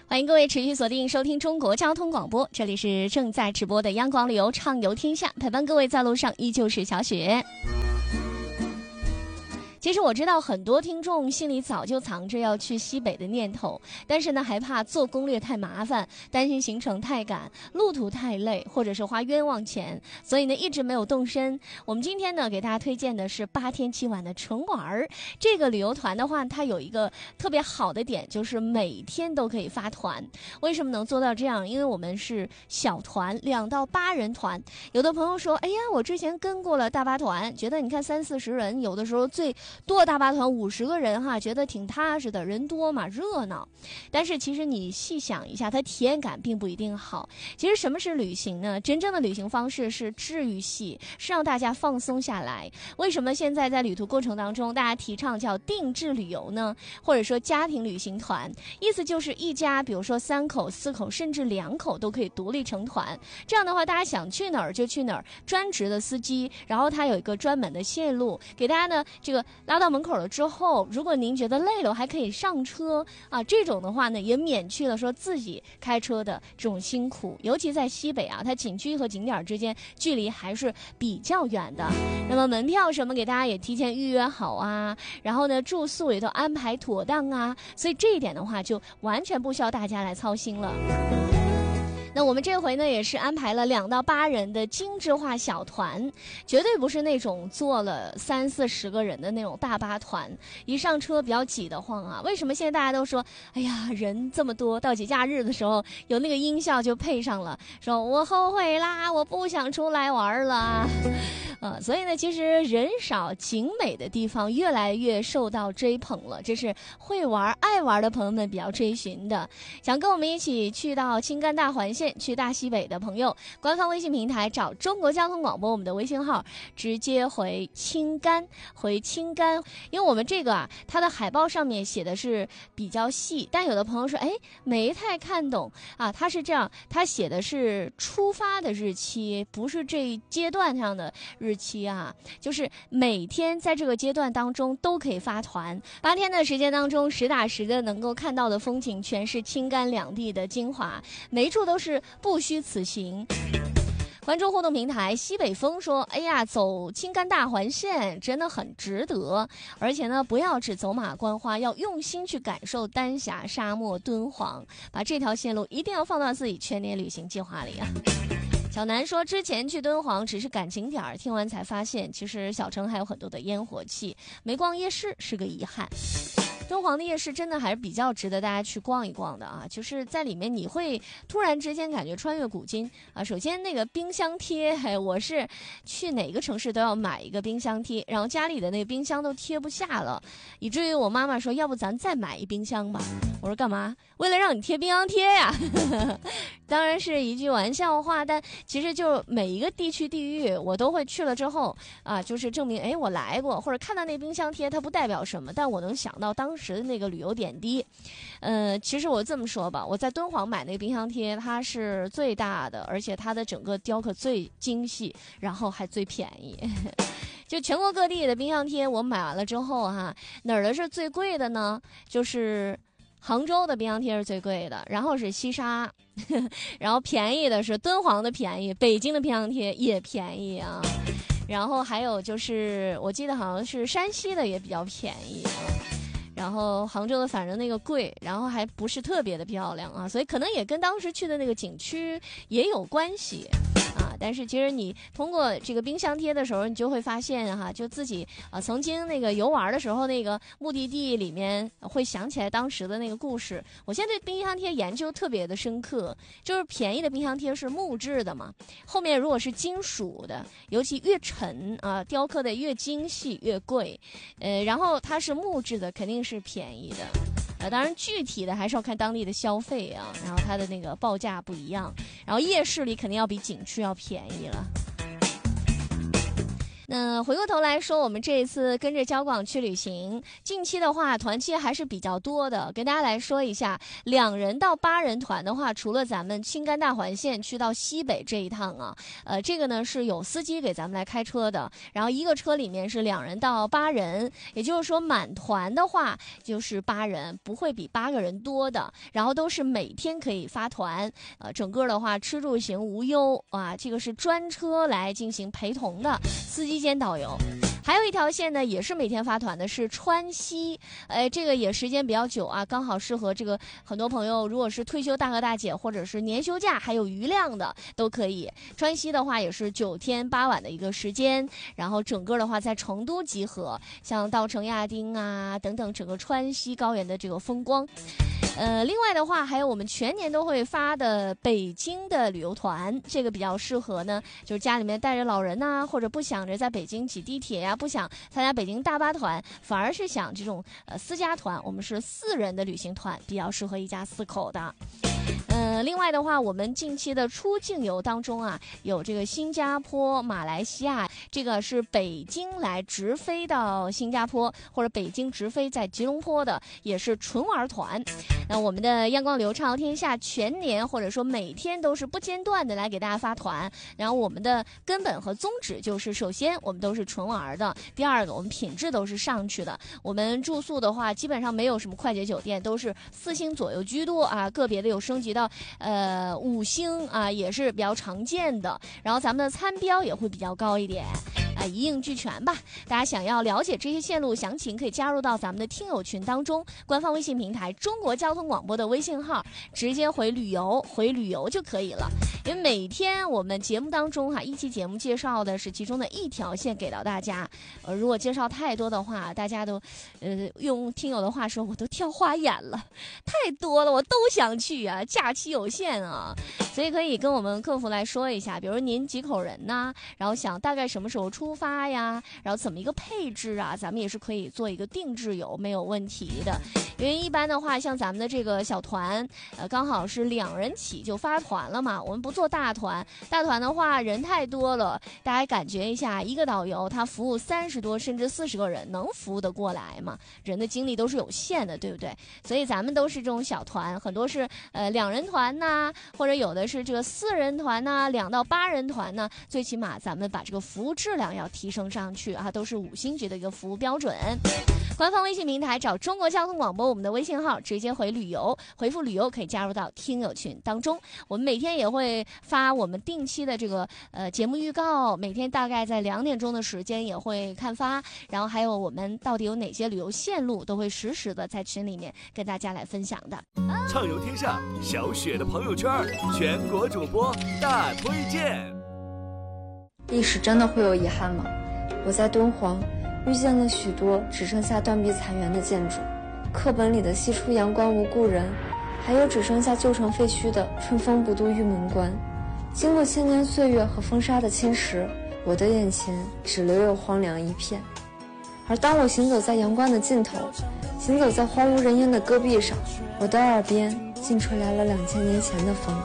欢迎各位持续锁定收听中国交通广播，这里是正在直播的央广旅游畅游天下，陪伴各位在路上依旧是小雪。其实我知道很多听众心里早就藏着要去西北的念头，但是呢还怕做攻略太麻烦，担心行程太赶，路途太累，或者是花冤枉钱，所以呢一直没有动身。我们今天呢给大家推荐的是8天7晚的纯玩。这个旅游团的话，它有一个特别好的点，就是每天都可以发团。为什么能做到这样？因为我们是小团，2到8人团。有的朋友说，哎呀，我之前跟过了大巴团，觉得你看30-40人，有的时候最多大巴团50个人哈，觉得挺踏实的，人多嘛，热闹。但是其实你细想一下，它体验感并不一定好。其实什么是旅行呢？真正的旅行方式是治愈系，是让大家放松下来。为什么现在在旅途过程当中，大家提倡叫定制旅游呢？或者说家庭旅行团，意思就是一家，比如说3口、4口，甚至2口都可以独立成团。这样的话，大家想去哪儿就去哪儿，专职的司机，然后他有一个专门的线路，给大家呢这个拉到门口了之后，如果您觉得累了，还可以上车啊。这种的话呢，也免去了说自己开车的这种辛苦。尤其在西北啊，它景区和景点之间距离还是比较远的。那么门票什么给大家也提前预约好啊，然后呢住宿也都安排妥当啊，所以这一点的话就完全不需要大家来操心了。那我们这回呢也是安排了2到8人的精致化小团，绝对不是那种坐了30-40个人的那种大巴团，一上车比较挤得慌啊。为什么现在大家都说，哎呀，人这么多，到节假日的时候有那个音效就配上了，说我后悔啦，我不想出来玩了。所以呢，其实人少景美的地方越来越受到追捧了，这是会玩爱玩的朋友们比较追寻的。想跟我们一起去到青甘大环线，去大西北的朋友，官方微信平台找中国交通广播我们的微信号，直接回青甘，因为我们这个啊，它的海报上面写的是比较细，但有的朋友说，哎，没太看懂啊。它是这样，它写的是出发的日期，不是这一阶段上的日期啊，就是每天在这个阶段当中都可以发团。8天的时间当中，实打实的能够看到的风景全是青甘两地的精华，每一处都是不虚此行。关注互动平台西北风说，哎呀，走青甘大环线真的很值得，而且呢不要只走马观花，要用心去感受丹霞、沙漠、敦煌，把这条线路一定要放到自己全年旅行计划里啊。小南说，之前去敦煌只是赶景点，听完才发现其实小城还有很多的烟火气，没逛夜市是个遗憾。敦煌的夜市真的还是比较值得大家去逛一逛的啊，就是在里面你会突然之间感觉穿越古今啊。首先那个冰箱贴，我是去哪个城市都要买一个冰箱贴，然后家里的那个冰箱都贴不下了，以至于我妈妈说，要不咱再买一冰箱吧。我说干嘛？为了让你贴冰箱贴呀。当然是一句玩笑话，但其实就每一个地区地域我都会去了之后啊，就是证明，哎，我来过，或者看到那冰箱贴它不代表什么，但我能想到当时的那个旅游点滴。其实我这么说吧，我在敦煌买那个冰箱贴，它是最大的，而且它的整个雕刻最精细，然后还最便宜。就全国各地的冰箱贴我买完了之后哈，哪儿的是最贵的呢？就是杭州的冰箱贴是最贵的，然后是西沙，然后便宜的是敦煌的便宜，北京的冰箱贴也便宜啊。然后还有就是我记得好像是山西的也比较便宜啊。然后杭州的反正那个贵，然后还不是特别的漂亮啊，所以可能也跟当时去的那个景区也有关系啊。但是其实你通过这个冰箱贴的时候，你就会发现哈，就自己曾经那个游玩的时候，那个目的地里面会想起来当时的那个故事。我现在对冰箱贴研究特别的深刻，就是便宜的冰箱贴是木质的嘛，后面如果是金属的，尤其越沉啊，雕刻的越精细越贵，然后它是木质的肯定是便宜的。当然具体的还是要看当地的消费啊，然后它的那个报价不一样，然后夜市里肯定要比景区要便宜了。 那回过头来说，我们这一次跟着交广去旅行，近期的话团期还是比较多的。跟大家来说一下，2人到8人团的话，除了咱们青甘大环线去到西北这一趟啊，这个呢是有司机给咱们来开车的，然后一个车里面是2人到8人，也就是说满团的话就是8人，不会比8个人多的，然后都是每天可以发团，整个的话吃住行无忧啊，这个是专车来进行陪同的，司机兼导游。还有一条线呢，也是每天发团的，是川西，这个也时间比较久啊，刚好适合这个很多朋友，如果是退休大哥大姐或者是年休假还有余量的都可以。川西的话也是9天8晚的一个时间，然后整个的话在成都集合，像稻城亚丁啊等等，整个川西高原的这个风光。另外的话，还有我们全年都会发的北京的旅游团，这个比较适合呢，就是家里面带着老人呐，或者不想着在北京挤地铁呀，不想参加北京大巴团，反而是想这种私家团，我们是4人的旅行团，比较适合一家4口的。另外的话，我们近期的出境游当中啊，有这个新加坡、马来西亚，这个是北京来直飞到新加坡，或者北京直飞在吉隆坡的，也是纯玩团。那我们的阳光流畅天下全年或者说每天都是不间断的来给大家发团，然后我们的根本和宗旨就是，首先我们都是纯玩的，第二个我们品质都是上去的，我们住宿的话基本上没有什么快捷酒店，都是4星左右居多啊，个别的有升级到5星啊，也是比较常见的，然后咱们的餐标也会比较高一点。一应俱全吧。大家想要了解这些线路详情，可以加入到咱们的听友群当中，官方微信平台中国交通广播的微信号，直接回旅游就可以了。因为每天我们节目当中一期节目介绍的是其中的一条线给到大家，如果介绍太多的话，大家都用听友的话说，我都跳花眼了，太多了，我都想去啊，假期有限啊，所以可以跟我们客服来说一下，比如您几口人呢，然后想大概什么时候出发呀，然后怎么一个配置啊，咱们也是可以做一个定制游，没有问题的。因为一般的话，像咱们的这个小团，刚好是2人起就发团了嘛，我们不做大团，大团的话人太多了，大家感觉一下，一个导游他服务30多甚至40个人，能服务得过来吗？人的精力都是有限的，对不对？所以咱们都是这种小团，很多是2人团呐，或者有的是这个4人团呐，2到8人团呢，最起码咱们把这个服务质量要提升上去啊，都是5星级的一个服务标准。官方微信平台找中国交通广播，我们的微信号直接回旅游，回复旅游可以加入到听友群当中。我们每天也会发我们定期的这个节目预告，每天大概在2点钟的时间也会刊发，然后还有我们到底有哪些旅游线路，都会实时的在群里面跟大家来分享的。 畅游天下小雪的朋友圈，全国主播大推荐。 历史真的会有遗憾吗？我在敦煌遇见了许多只剩下断壁残垣的建筑，课本里的西出阳关无故人，还有只剩下旧城废墟的春风不度玉门关。经过千年岁月和风沙的侵蚀，我的眼前只留有荒凉一片。而当我行走在阳关的尽头，行走在荒无人烟的戈壁上，我的耳边竟吹来了2000年前的风。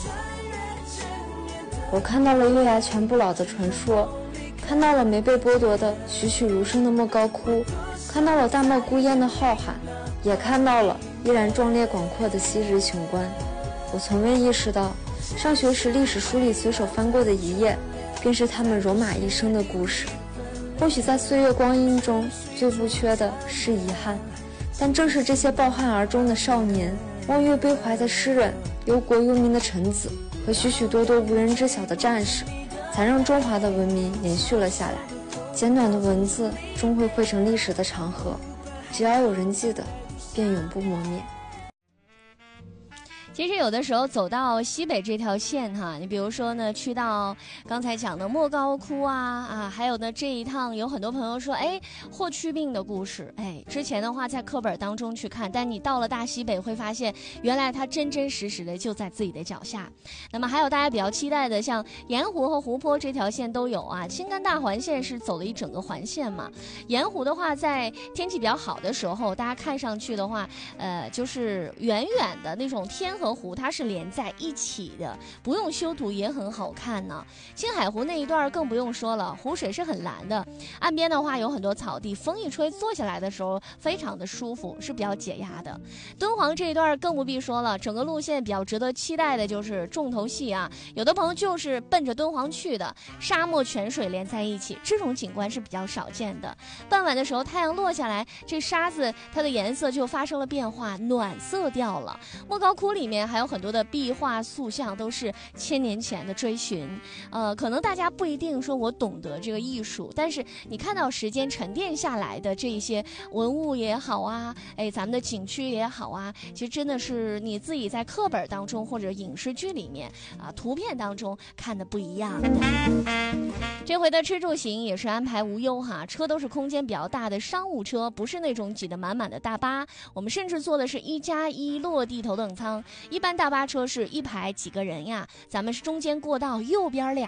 我看到了月牙泉不老的传说，看到了没被剥夺的栩栩如生的莫高窟，看到了大漠孤烟的浩瀚，也看到了依然壮烈广阔的昔日雄关。我从未意识到，上学时历史书里随手翻过的一页，便是他们戎马一生的故事。或许在岁月光阴中，最不缺的是遗憾，但正是这些抱憾而终的少年，望月悲怀的诗人，忧国忧民的臣子，和许许多多无人知晓的战士，才让中华的文明延续了下来。简短的文字终会汇成历史的长河，只要有人记得，便永不磨灭。 其实有的时候走到西北这条线你比如说呢，去到刚才讲的莫高窟还有呢这一趟有很多朋友说霍去病的故事，之前的话在课本当中去看，但你到了大西北会发现，原来它真真实实的就在自己的脚下。那么还有大家比较期待的，像盐湖和湖泊这条线都有青甘大环线是走了一整个环线嘛。盐湖的话，在天气比较好的时候，大家看上去的话，就是远远的那种天河湖它是连在一起的，不用修图也很好看呢。青海湖那一段更不用说了，湖水是很蓝的，岸边的话有很多草地，风一吹坐下来的时候非常的舒服，是比较解压的。敦煌这一段更不必说了，整个路线比较值得期待的就是重头戏啊，有的朋友就是奔着敦煌去的，沙漠泉水连在一起，这种景观是比较少见的。傍晚的时候太阳落下来，这沙子它的颜色就发生了变化，暖色调了。莫高窟里面还有很多的壁画塑像，都是1000年前的追寻。可能大家不一定说我懂得这个艺术，但是你看到时间沉淀下来的这一些文物也好啊，咱们的景区也好啊，其实真的是你自己在课本当中或者影视剧里面图片当中看的不一样的。这回的吃住行也是安排无忧哈，车都是空间比较大的商务车，不是那种挤得满满的大巴。我们甚至坐的是1+1落地头等舱，一般大巴车是一排几个人呀，咱们是中间过道右边2